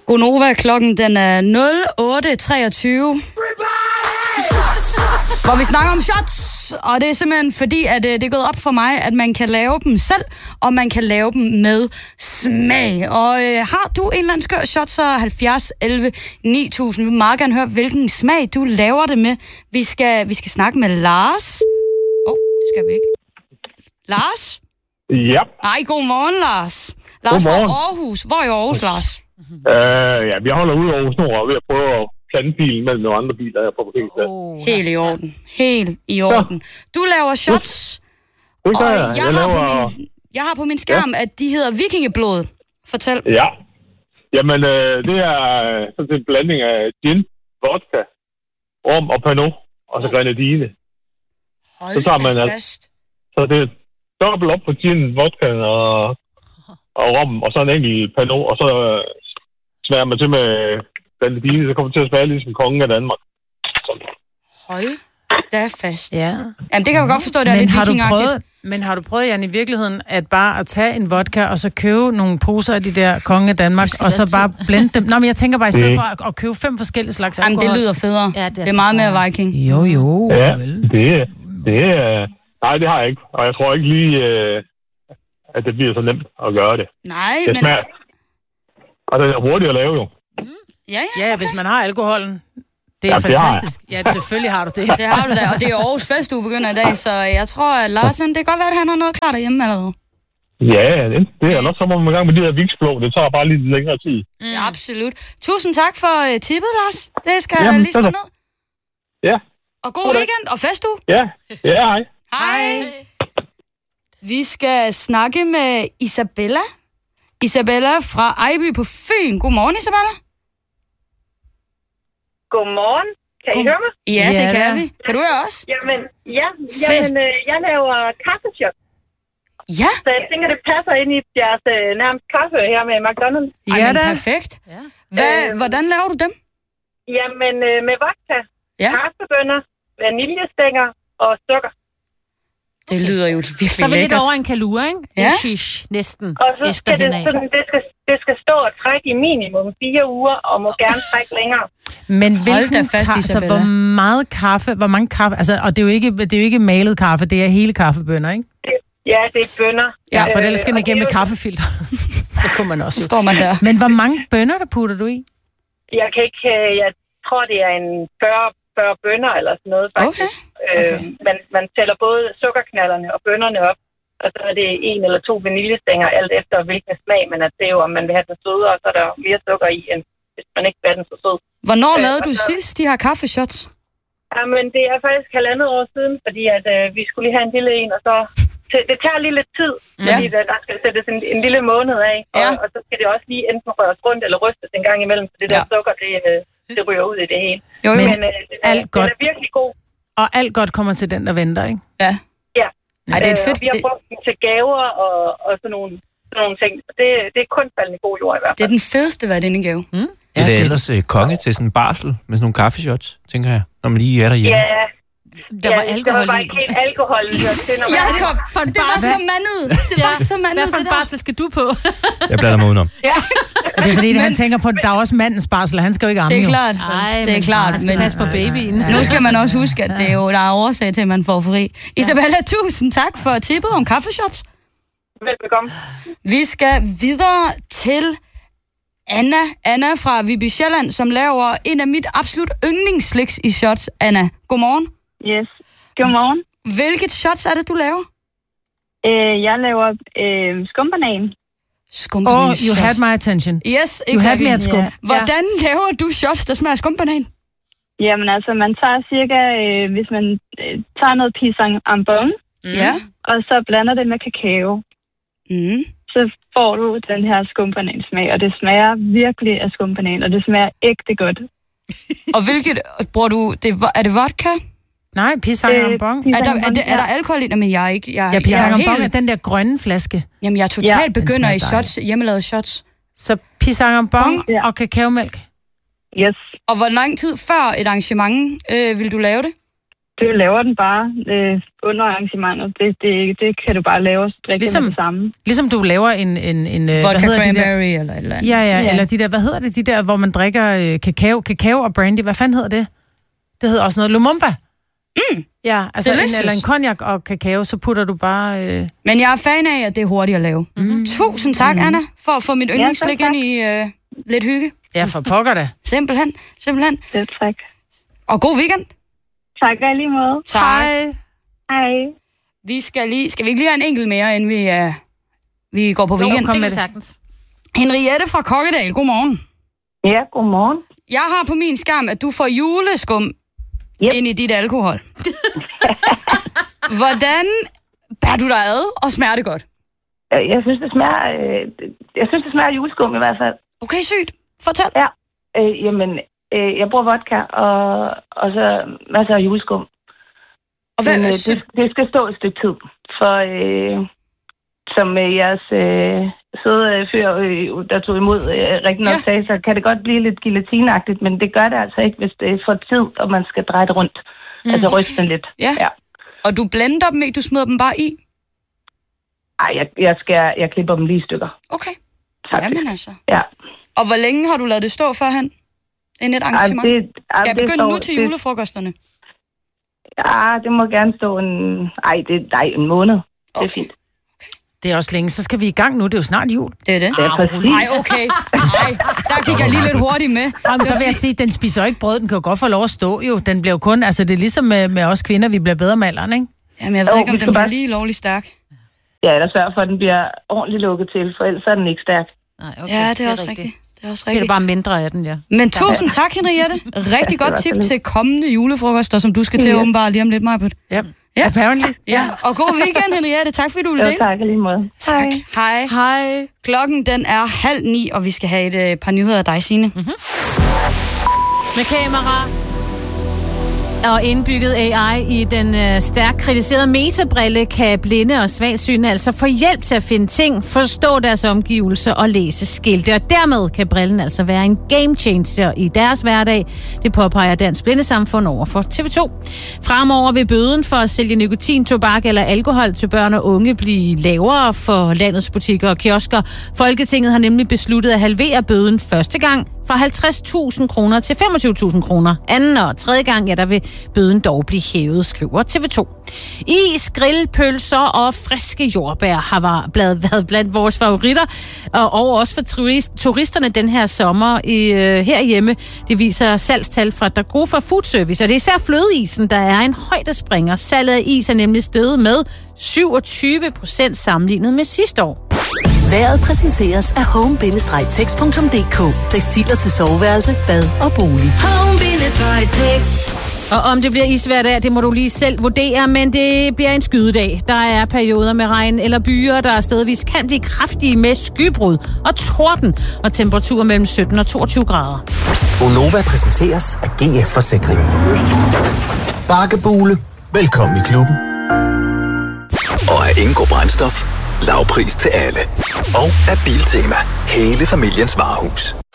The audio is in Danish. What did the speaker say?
Gonova, klokken den er 08:23. Hvor vi snakker om shots, og det er simpelthen fordi, at det er gået op for mig, at man kan lave dem selv, og man kan lave dem med smag. Og har du en eller anden skør shot, så 70 11 9000. Vi vil meget gerne høre, hvilken smag du laver det med. Vi skal snakke med Lars. Det skal vi ikke. Lars? Ja. Nej, godmorgen, Lars. Lars fra Aarhus. Hvor er Aarhus, Lars? Ja, vi holder ude over Aarhus Nord, og ved at prøve at plante bilen mellem nogle andre biler her på parkeringspladsen. Helt i orden. Helt i orden. Ja. Du laver shots. Det gør jeg. Jeg har på min skærm, at de hedder vikingeblod. Fortæl. Ja. Jamen, det er sådan en blanding af gin, vodka, rom og Pernod, og så grenadine. Hold da fast. Så det er dobbelt op på gin, vodka og rom, og så en enkelt Pernod, og så smager man til med grenadine, så kommer det til at smage ligesom kongen af Danmark. Sådan. Hold da fast. Ja. Jamen, det kan jeg godt forstå, det er lidt vikingagtigt. Men har du prøvet, Jan, i virkeligheden, at bare at tage en vodka, og så købe nogle poser af de der konge af Danmark, og så bare blende dem? Nå, men jeg tænker bare, i stedet for at købe 5 forskellige slags alkohol. Jamen, det lyder federe. Ja, det er meget mere viking. Jo. Ja, det er... Nej, det har jeg ikke. Og jeg tror ikke lige, at det bliver så nemt at gøre det. Nej, det smager. Og det er hurtigt at lave, jo. Ja, hvis man har alkoholen. Det er fantastisk. Ja, selvfølgelig har du det. Det har du da, og det er Aarhus festuge begynder i dag, så jeg tror, at Larsen, det kan godt være, at han har noget klar derhjemme allerede. Ja, det er nok så man i gang med de der viksblå. Det tager bare lidt længere tid. Ja, absolut. Tusind tak for tippet, Lars. Det skal jeg lige skrive ned. Ja. Og god weekend og festuge. Ja, hej. Hej. Vi skal snakke med Isabella. Isabella fra Ejby på Fyn. Godmorgen, Isabella. Godmorgen. Kan I høre mig? Ja, det kan vi. Kan du høre os? Jamen, jeg laver kaffeshot. Ja. Så jeg tænker, det passer ind i jeres nærmest kaffe her med McDonald's. Ja, det er perfekt. Ja. Hvordan laver du dem? Jamen, med vodka, kaffebønner, vaniljestænger og sukker. Det lyder jo virkelig lækkert. Så vil lidt over en kalure, ikke? Ja. Næsten. Og så skal det skal stå og trække i minimum 4 uger, og må gerne trække længere. Men hvor meget kaffe, hvor mange kaffe, altså, og det er jo ikke malet kaffe, det er hele kaffebønner, ikke? Ja, det er bønner. Ja, for ellers skal den igennem et kaffefilter. Det kunne man også. Står man der. Men hvor mange bønner, der putter du i? Jeg tror, det er en 40 bønner eller sådan noget, faktisk. Okay. Man tæller både sukkerknallerne og bønnerne op, og så er det 1 eller 2 vaniljestænger, alt efter hvilken smag man er til, om man vil have den sødere, og så er der mere sukker i, end hvis man ikke vil have den så sød. Hvornår lavede du sidst de her kaffeshots? Jamen, det er faktisk 1,5 år siden, fordi at vi skulle lige have en lille en, og så... Det tager lige lidt tid, fordi der skal sættes en lille måned af, og så skal det også lige enten røres rundt eller rystes en gang imellem, så det der sukker, det ryger ud i det hele. Men den er virkelig god. Og alt godt kommer til den, der venter, ikke? Ja. Ej, det er fedt. Vi har brugt den til gaver og sådan nogle ting. Det er kun faldende god jord i hvert fald. Det er den fedeste værdindegave. Det er ellers konge til sådan en barsel med sådan nogle kaffeshots, tænker jeg, når man lige er derhjemme. Ja. Der var alkohol i. Det var bare ikke helt alkohol. Jakob, det var så mandet. Det var så mandet. Hvad for en barsel skal du på? Jeg blander mig udenom. Ja. Det er fordi, han tænker på, at der er også mandens barsel. Han skal jo ikke amme. Det er klart. Det er klart. Han skal passe på babyen. Nu skal man også huske, at det er jo, der er årsag til, at man får fri. Isabella, tusind tak for tippet om kaffeshots. Velbekomme. Vi skal videre til Anna fra Viby Sjælland, som laver en af mit absolut yndlingssliks i shots. Anna, godmorgen. Yes, godmorgen. Hvilket shots er det, du laver? Jeg laver skumbanan. Oh, you had my attention. Yes, exactly. You had me at skum. Hvordan laver du shots, der smager skumbanan? Jamen altså, man tager cirka, hvis man tager noget pisang ambon, og så blander det med kakao. Så får du den her skumbanansmag, og det smager virkelig af skumbanan, og det smager ægte godt. Og hvilket bruger du? Er det vodka? Nej, pisang ambon. Er der alkohol i det? Men jeg er ikke... pisang ambon er den der grønne flaske. Jamen, jeg er totalt begynder i shots, hjemmelavede shots. Så pisang ambon og kakaomælk? Yes. Og hvor lang tid før et arrangement vil du lave det? Du laver den bare under arrangementet. Det kan du bare lave og drikke ligesom, med det samme. Ligesom du laver en vodka cranberry eller et eller andet. Ja, eller de der, hvad hedder det, de der, hvor man drikker kakao og brandy. Hvad fanden hedder det? Det hedder også noget Lumumba. Ja, altså eller en cognac og kakao, så putter du bare... Men jeg er fan af, at det er hurtigt at lave. Tusind tak, Anna, for at få mit yndlingsslik ind i lidt hygge. Ja, for pokker da. Simpelthen. Det tak. Og god weekend. Tak og lige måde. Tak. Hej. Skal vi ikke lige have en enkelt mere, inden vi går på weekend? Kom med det. Henriette fra Kokkedal, godmorgen. Ja, godmorgen. Jeg har på min skærm, at du får juleskum ind i dit alkohol. Hvordan bærer du dig ad, og smager det godt? Jeg synes, det smager af juleskum i hvert fald. Okay, sygt. Fortæl. Ja. Jeg bruger vodka og så masser af juleskum. Og det skal stå et stykke tid, for som jeres søde fyr, der tog imod rigtig nok sagde, så kan det godt blive lidt gelatinagtigt, men det gør det altså ikke, hvis det får tid, og man skal dreje det rundt. Altså ryste den lidt. Ja. Og du blender dem ikke, du smider dem bare i? Nej, jeg klipper dem lige i stykker. Okay. Faktisk. Jamen altså. Ja. Og hvor længe har du ladet det stå førhen? Inden et arrangement? Skal jeg begynde nu til julefrokosterne? Ja, det må gerne stå en måned. Okay. Det er fint. Det er også længe, så skal vi i gang nu. Det er jo snart jul. Det er det? Nej, okay. Nej, der gik jeg lige lidt hurtigt med. Så vil jeg sige, den spiser jo ikke brød. Den kan jo godt få lov at stå jo. Den bliver jo kun, altså det er ligesom med os kvinder, vi bliver bedre med alderen, ikke? Jamen jeg ved ikke, om den bliver lige lovlig stærk. Ja, der sørger for, at den bliver ordentligt lukket til, for ellers er den ikke stærk. Nej, okay. Ja, det er også rigtigt. Det er bare mindre af den, ja. Men tusind tak, Henriette. Rigtig godt tip til kommende julefrokoster, som du skal til åbenbart lige om lidt, Majbert. Ja, apparently. Ja, og god weekend, Henriette. Tak fordi du ville det. Tak lige måde. Tak. Hej. Klokken den er 8:30, og vi skal have et par nyheder af dig, Signe. Med kamera og indbygget AI i den stærkt kritiserede Meta-brille kan blinde og svagsynede altså få hjælp til at finde ting, forstå deres omgivelser og læse skilte. Og dermed kan brillen altså være en game changer i deres hverdag. Det påpeger Dansk Blindesamfund over for TV2. Fremover vil bøden for at sælge nikotin, tobak eller alkohol til børn og unge blive lavere for landets butikker og kiosker. Folketinget har nemlig besluttet at halvere bøden første gang fra 50.000 kroner til 25.000 kroner. Anden og tredje gang, der vil bøden dog blive hævet, skriver TV2. Is, grillpølser og friske jordbær har været blandt vores favoritter, og også for turisterne den her sommer herhjemme. Det viser salgstal fra Dagrofa Food Service, og det er især flødeisen, der er en højdespringer. Salget af is er nemlig steget med 27% sammenlignet med sidste år. Vejret præsenteres af home-tex.dk. Tekstiler til soveværelse, bad og bolig. Home-tex. Og om det bliver isvejr der, det må du lige selv vurdere, men det bliver en skydedag. Der er perioder med regn eller byer, der stedvis kan blive kraftige med skybrud og torden og temperaturer mellem 17 og 22 grader. Gonova præsenteres af GF Forsikring. Bakkebule. Velkommen i klubben. Og af Ingo Brændstof. Lavpris til alle. Og af Biltema. Hele familiens varehus.